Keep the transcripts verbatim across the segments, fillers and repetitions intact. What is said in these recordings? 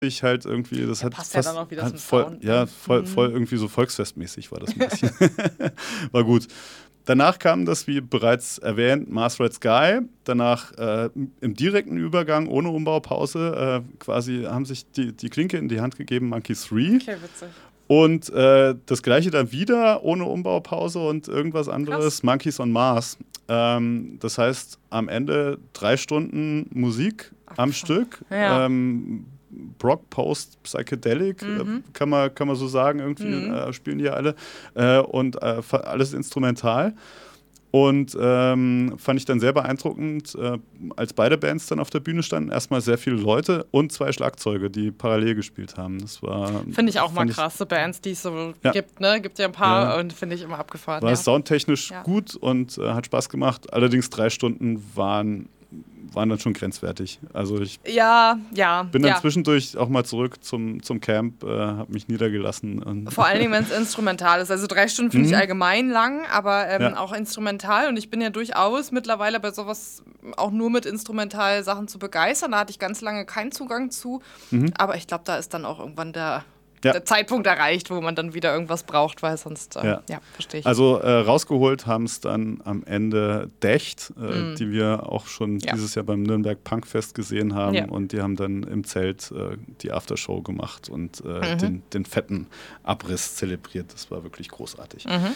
ich halt irgendwie, das Ja, hat passt fast, ja dann auch wieder hat zum voll, Sound, ja, ne? voll, Mhm. voll irgendwie so volksfestmäßig war das ein bisschen. War gut. Danach kam das, wie bereits erwähnt, Mars Red Sky. Danach äh, im direkten Übergang, ohne Umbaupause, äh, quasi haben sich die, die Klinke in die Hand gegeben, Monkey drei. Okay, witzig. Und äh, das gleiche dann wieder, ohne Umbaupause und irgendwas anderes, Krass. Monkeys on Mars. Ähm, das heißt, am Ende drei Stunden Musik am Abgefahren. Stück. Ja. Ähm, Brock Post Psychedelic, Mhm. äh, kann, man, kann man so sagen, irgendwie Mhm. äh, spielen die ja alle. Äh, und äh, fa- alles instrumental. Und ähm, fand ich dann sehr beeindruckend, äh, als beide Bands dann auf der Bühne standen. Erstmal sehr viele Leute und zwei Schlagzeuge, die parallel gespielt haben. Das war. Finde ich auch mal fand ich- krass, so Bands, die es so Ja. gibt, ne? Gibt ja ein paar Ja. und finde ich immer abgefahren. War Ja. soundtechnisch Ja. gut und äh, hat Spaß gemacht. Allerdings drei Stunden waren, waren dann schon grenzwertig. Also ich ja, ja, bin dann ja. zwischendurch auch mal zurück zum, zum Camp, äh, habe mich niedergelassen. Und Vor allen Dingen, wenn es instrumental ist. Also drei Stunden finde ich Mhm. allgemein lang, aber ähm, Ja. auch instrumental. Und ich bin ja durchaus mittlerweile bei sowas auch nur mit instrumental Sachen zu begeistern. Da hatte ich ganz lange keinen Zugang zu. Mhm. Aber ich glaube, da ist dann auch irgendwann der, Ja. der Zeitpunkt erreicht, wo man dann wieder irgendwas braucht, weil sonst, äh, Ja. ja, verstehe ich. Also äh, rausgeholt haben es dann am Ende Dächt, äh, Mhm. die wir auch schon Ja. dieses Jahr beim Nürnberg Punkfest gesehen haben. Ja. Und die haben dann im Zelt äh, die Aftershow gemacht und äh, Mhm. den, den fetten Abriss zelebriert. Das war wirklich großartig. Mhm.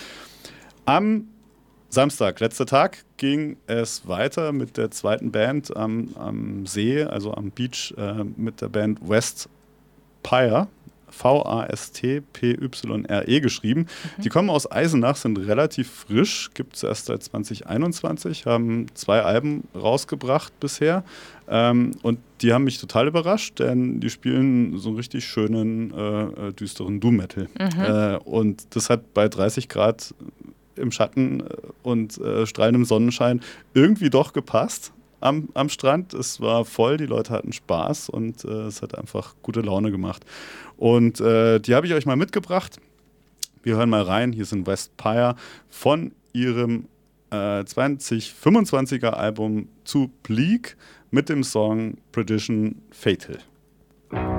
Am Samstag, letzter Tag, ging es weiter mit der zweiten Band am, am See, also am Beach, äh, mit der Band West Pyre. V A S T P Y R E geschrieben. Mhm. Die kommen aus Eisenach, sind relativ frisch, gibt es erst seit zwanzig einundzwanzig, haben zwei Alben rausgebracht bisher. Ähm, und die haben mich total überrascht, denn die spielen so einen richtig schönen, äh, düsteren Doom-Metal. Mhm. Äh, und das hat bei dreißig Grad im Schatten und äh, strahlendem Sonnenschein irgendwie doch gepasst. Am, am Strand. Es war voll, die Leute hatten Spaß und äh, es hat einfach gute Laune gemacht. Und äh, die habe ich euch mal mitgebracht. Wir hören mal rein. Hier sind West Pyre von ihrem äh, zwanzig fünfundzwanziger Album zu Bleak mit dem Song Perdition Fatal.